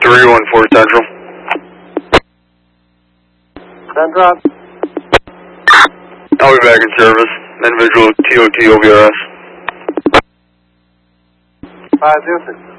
314 Central. Central. I'll be back in service. Individual TOT OVRS. 506.